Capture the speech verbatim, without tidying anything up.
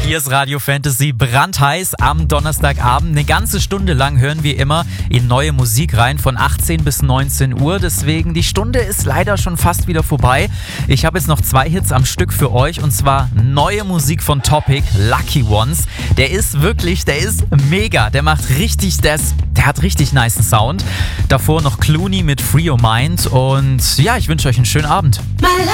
Hier ist Radio Fantasy brandheiß am Donnerstagabend. Eine ganze Stunde lang hören wir immer in neue Musik rein, von achtzehn bis neunzehn Uhr. Deswegen, die Stunde ist leider schon fast wieder vorbei. Ich habe jetzt noch zwei Hits am Stück für euch, und zwar neue Musik von Topic, Lucky Ones. Der ist wirklich, der ist mega. Der macht richtig, der, ist, der hat richtig nicen Sound. Davor noch Clooney mit Free Your Mind. Und ja, ich wünsche euch einen schönen Abend. My